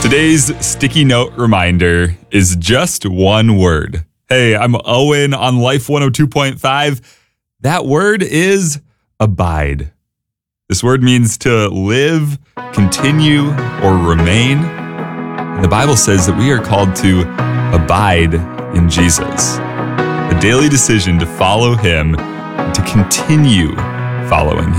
Today's sticky note reminder is just one word. Hey, I'm Owen on Life 102.5. That word is abide. This word means to live, continue, or remain. And the Bible says that we are called to abide in Jesus. A daily decision to follow him and to continue following him.